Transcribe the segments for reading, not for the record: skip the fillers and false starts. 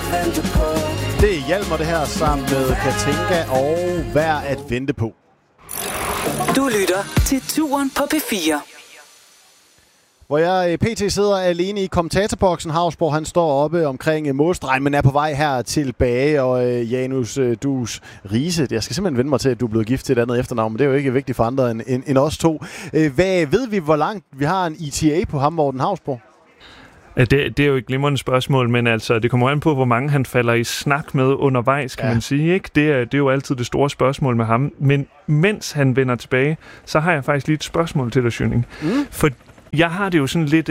vente på. Det er Hjalmar det her sammen med Katinka og Værd at vente på. Du lytter til Turen på P4. Hvor jeg pt. Sidder alene i kommentatorboksen. Hausborg, han står oppe omkring målstregen, men er på vej her tilbage. Og Janus Dus Riise, jeg skal simpelthen vende mig til, at du er blevet gift til et andet efternavn, men det er jo ikke vigtigt for andre end os to. Hvad ved vi, hvor langt vi har en ETA på ham, Morten Hausborg? Det er jo et glimrende spørgsmål, men altså, det kommer an på, hvor mange han falder i snak med undervejs, kan man sige, ikke? Det er jo altid det store spørgsmål med ham. Men mens han vender tilbage, så har jeg faktisk lige et spørgsmål til dig, Schønning. For jeg har det jo sådan lidt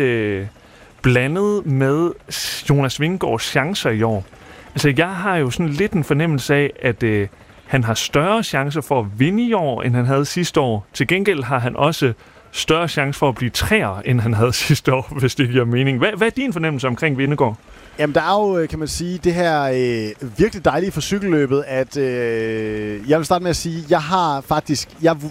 blandet med Jonas Vingegaards chancer i år. Altså, jeg har jo sådan lidt en fornemmelse af, at han har større chancer for at vinde i år, end han havde sidste år. Til gengæld har han også større chance for at blive træer, end han havde sidste år, hvis det giver mening. Hvad er din fornemmelse omkring Vingegaard? Jamen, der er jo, kan man sige, det her virkelig dejlige for cykelløbet, at jeg vil starte med at sige, jeg har faktisk,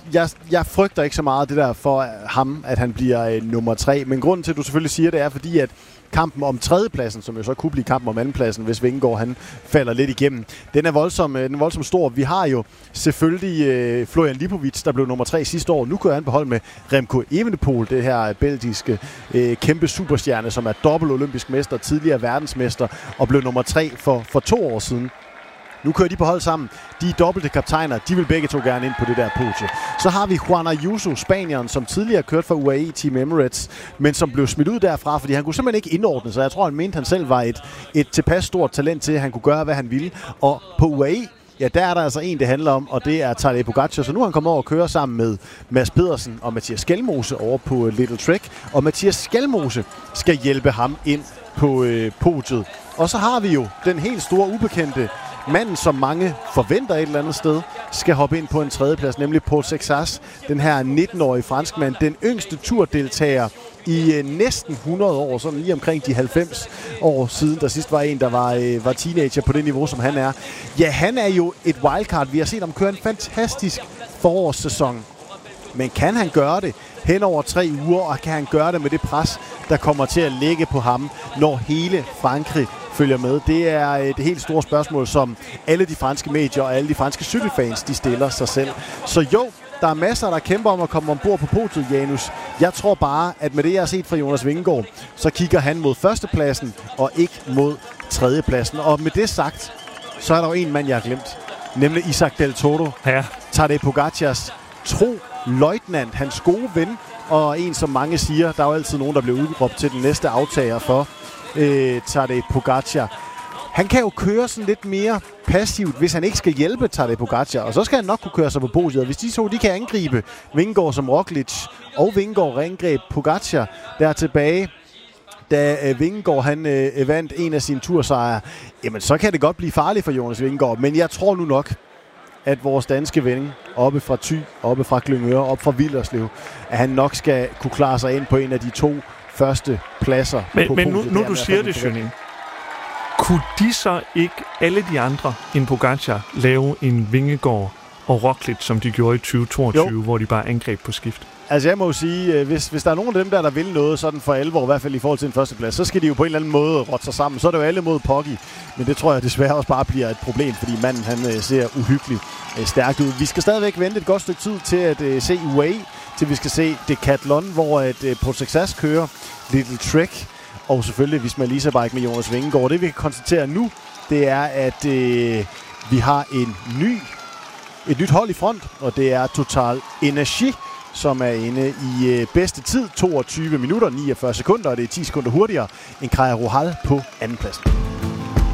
jeg frygter ikke så meget det der for ham, at han bliver nummer 3. Men grunden til, at du selvfølgelig siger det, er fordi, at kampen om tredjepladsen, som jo så kunne blive kampen om andenpladsen, hvis Vingegaard han falder lidt igennem, den er voldsomt stor. Vi har jo selvfølgelig Florian Lipovic, der blev nummer 3 sidste år. Nu kører han på hold med Remco Evenepoel, det her belgiske kæmpe superstjerne, som er dobbelt olympisk mester, tidligere verdensmester, og blev nummer 3 for 2 år siden. Nu kører de på hold sammen. De er dobbelte kaptajner. De vil begge to gerne ind på det der podie. Så har vi Juan Ayuso, spanieren, som tidligere kørt for UAE Team Emirates, men som blev smidt ud derfra, fordi han kunne simpelthen ikke indordne sig. Jeg tror, han mente, han selv var et tilpas stort talent til, at han kunne gøre, hvad han ville. Og på UAE, ja, der er der altså en, det handler om, og det er Tadej Pogačar. Så nu er han kommet over og køre sammen med Mads Pedersen og Mathias Skelmose over på Little Trek. Og Mathias Skelmose skal hjælpe ham ind på podiet. Og så har vi jo den helt store ubekendte manden, som mange forventer et eller andet sted, skal hoppe ind på en tredjeplads, nemlig Paul Sexas, den her 19-årige franskmand, den yngste turdeltager i næsten 100 år, sådan lige omkring de 90 år siden, der sidst var en, der var teenager på det niveau, som han er. Ja, han er jo et wildcard. Vi har set ham køre en fantastisk forårssæson. Men kan han gøre det hen over 3 uger, og kan han gøre det med det pres, der kommer til at ligge på ham, når hele Frankrig følger med? Det er det helt store spørgsmål, som alle de franske medier og alle de franske cykelfans, de stiller sig selv. Så jo, der er masser, der kæmper om at komme ombord på podiet, Janus. Jeg tror bare, at med det, jeg har set fra Jonas Vingegaard, så kigger han mod førstepladsen og ikke mod tredjepladsen. Og med det sagt, så er der jo en mand, jeg har glemt, nemlig Isaac Del Toro. Ja. Tadej Pogacars tro løjtnant, hans gode ven, og en, som mange siger, der er jo altid nogen, der bliver udråbt til den næste aftager for Tadej Pogačar. Han kan jo køre sådan lidt mere passivt, hvis han ikke skal hjælpe Tadej Pogačar, og så skal han nok kunne køre sig på podiet. Hvis de to, de kan angribe Vingegaard som Roglic, og Vingegaard angreb Pogačar der tilbage, da Vingegaard han vandt en af sine tursejre, jamen så kan det godt blive farligt for Jonas Vingegaard, men jeg tror nu nok, at vores danske ven oppe fra Thy, oppe fra Glyngøre, oppe fra Villerslev, at han nok skal kunne klare sig ind på en af de 2 første pladser. Men nu du siger det, Schønning, kunne de så ikke, alle de andre end Pogačar, lave en Vingegaard og Roglic, som de gjorde i 2022, jo, hvor de bare angreb på skift? Altså jeg må jo sige, hvis der er nogen af dem, der vil noget sådan for alvor, i hvert fald i forhold til en førsteplads, så skal de jo på en eller anden måde rotte sig sammen. Så er det jo alle mod Poggi, men det tror jeg desværre også bare bliver et problem, fordi manden han ser uhyggeligt stærkt ud. Vi skal stadigvæk vente et godt stykke tid til at se UAE, til vi skal se Decathlon, hvor Paul Sexas kører Little Trek, og selvfølgelig Visma Lease Bike med Jonas Vingegaard. Det vi kan konstatere nu, det er, at vi har et nyt hold i front, og det er Total Energy, som er inde i bedste tid, 22 minutter, 49 sekunder, og det er 10 sekunder hurtigere end Kaja Rohal på andenpladsen.